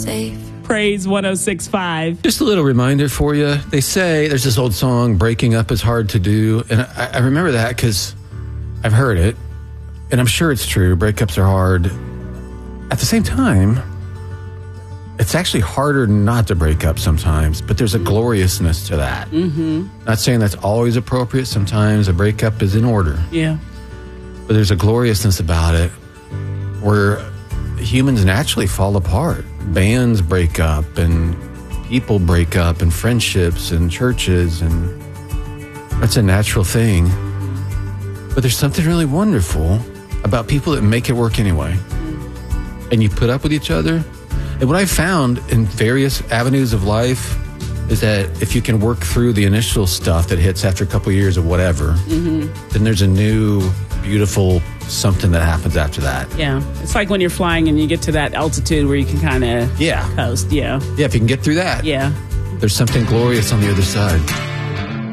safe. Praise 106.5. Just a little reminder for you. They say there's this old song, breaking up is hard to do. And I remember that because I've heard it. And I'm sure it's true. Breakups are hard. At the same time, it's actually harder not to break up sometimes. But there's a gloriousness to that. Mm-hmm. Not saying that's always appropriate. Sometimes a breakup is in order. Yeah. But there's a gloriousness about it where humans naturally fall apart. Bands break up and people break up and friendships and churches, and that's a natural thing. But there's something really wonderful about people that make it work anyway. And you put up with each other. And what I found in various avenues of life is that if you can work through the initial stuff that hits after a couple of years of whatever, then there's a new, beautiful something that happens after that. Yeah. It's like when you're flying and you get to that altitude where you can kind of coast. Yeah. Yeah, if you can get through that. Yeah. There's something glorious on the other side.